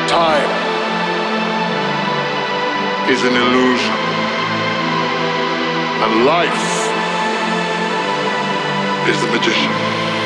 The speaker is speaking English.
Time is an illusion, and life is the magician.